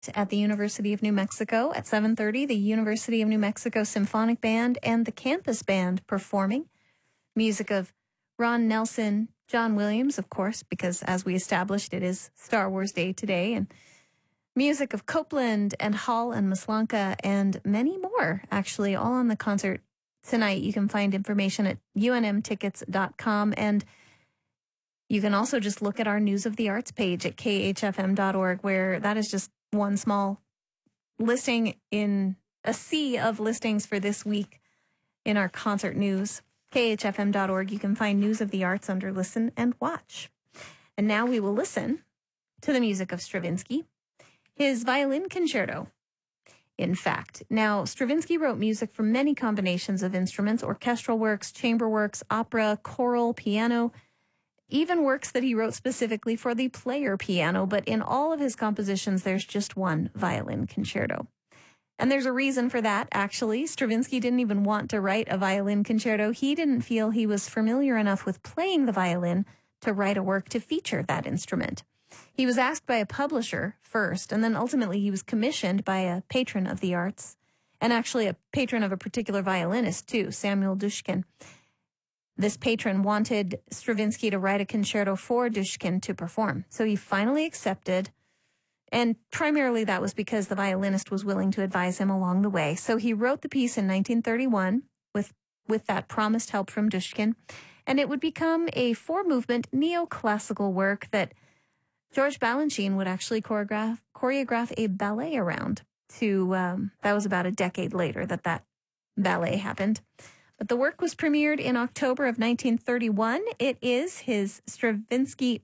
at the University of New Mexico at 7:30. The University of New Mexico Symphonic Band and the Campus Band performing. Music of Ron Nelson, John Williams, of course, because as we established, it is Star Wars Day today. And music of Copeland and Hall and Maslanka and many more, actually, all on the concert tonight. You can find information at unmtickets.com. And you can also just look at our News of the Arts page at khfm.org, where that is just one small listing in a sea of listings for this week in our concert news. khfm.org, you can find News of the Arts under Listen and Watch. And now we will listen to the music of Stravinsky, his violin concerto. In fact, now Stravinsky wrote music for many combinations of instruments, orchestral works, chamber works, opera, choral, piano, even works that he wrote specifically for the player piano. But in all of his compositions, there's just one violin concerto. And there's a reason for that, actually. Stravinsky didn't even want to write a violin concerto. He didn't feel he was familiar enough with playing the violin to write a work to feature that instrument. He was asked by a publisher first, and then ultimately he was commissioned by a patron of the arts, and actually a patron of a particular violinist too, Samuel Dushkin. This patron wanted Stravinsky to write a concerto for Dushkin to perform. So he finally accepted, and primarily that was because the violinist was willing to advise him along the way. So he wrote the piece in 1931 with that promised help from Dushkin, and it would become a four-movement neoclassical work that George Balanchine would actually choreograph a ballet around. That was about a decade later that ballet happened. But the work was premiered in October of 1931. It is Stravinsky's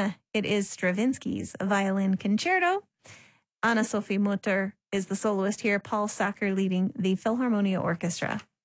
violin concerto. Anna Sophie Mutter is the soloist here, Paul Sacker leading the Philharmonia Orchestra.